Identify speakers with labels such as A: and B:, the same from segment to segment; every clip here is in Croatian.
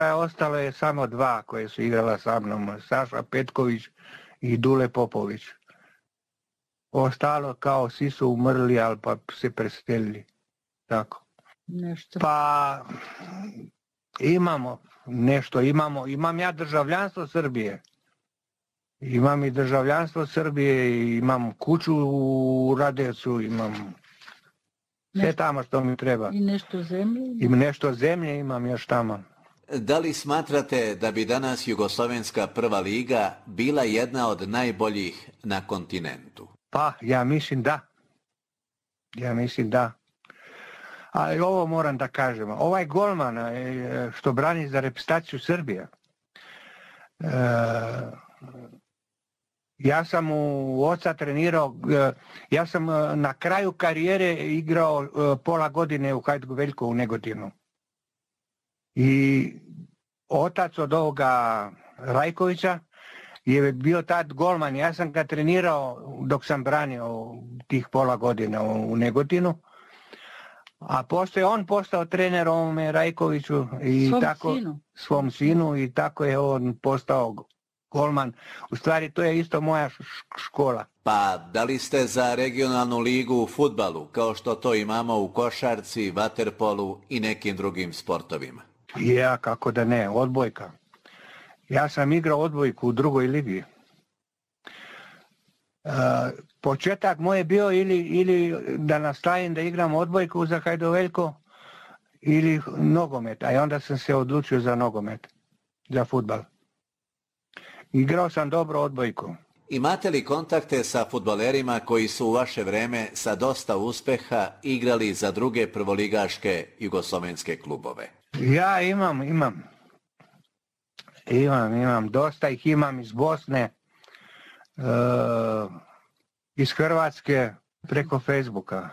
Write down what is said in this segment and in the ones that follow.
A: ostalo je samo 2 koje su igrala sa mnom, Saša Petković i Dule Popović. Ostalo kao svi su umrli, ali pa se preselili. Tako.
B: Nešto.
A: Pa imam ja državljanstvo Srbije. Imam i državljanstvo Srbije, imam kuću u Radevcu, imam sve tamo što mi treba.
B: I nešto zemlje?
A: I nešto zemlje imam još tamo.
C: Da li smatrate da bi danas Jugoslovenska prva liga bila jedna od najboljih na kontinentu?
A: Pa, ja mislim da. Ali ovo moram da kažem. Ovaj golman što brani za reprezentaciju Srbije, ja sam u oca trenirao, ja sam na kraju karijere igrao pola godine u Hajduk Veljko u Negotinu. I otac od ovoga Rajkovića je bio tad golman, ja sam ga trenirao dok sam branio tih pola godina u Negotinu. A poslije on postao trener ovome Rajkoviću i svom sinu i tako je on postao golman. U stvari to je isto moja škola.
C: Pa da li ste za regionalnu ligu u fudbalu, kao što to imamo u košarci, vaterpolu i nekim drugim sportovima?
A: Ja, kako da ne, odbojka. Ja sam igrao odbojku u 2. ligi. Početak moj je bio ili da nastavim da igram odbojku za Hajduk Veljko ili nogomet, a onda sam se odlučio za nogomet, za fudbal. Igrao sam dobro odbojku.
C: Imate li kontakte sa fudbalerima koji su u vaše vreme sa dosta uspeha igrali za druge prvoligaške jugoslovenske klubove?
A: Ja imam. Dosta ih imam iz Bosne, iz Hrvatske, preko Facebooka.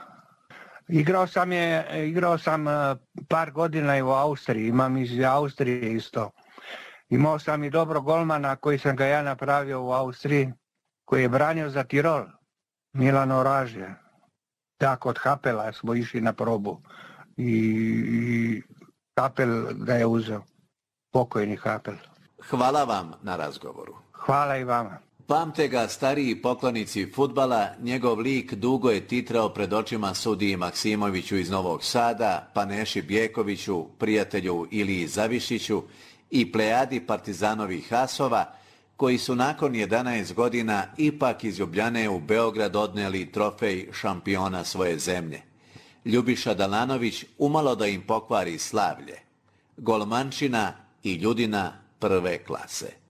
A: Igrao sam par godina i u Austriji, imam iz Austrije isto. Imao sam i dobro golmana koji sam ga ja napravio u Austriji, koji je branio za Tirol, Milan Oražje. Tako, od Hapela smo išli na probu i Hapel ga je uzeo, pokojni Hapel.
C: Hvala vam na razgovoru.
A: Hvala i vama.
C: Pamte ga stariji poklonici fudbala, njegov lik dugo je titrao pred očima sudiji Maksimoviću iz Novog Sada, pa Neši Bjekoviću, prijatelju Iliji Zavišiću i plejadi partizanovih asova, koji su nakon 11 godina ipak iz Ljubljane u Beograd odneli trofej šampiona svoje zemlje. Ljubiša Dalanović umalo da im pokvari slavlje. Golmančina i ljudina prve klase.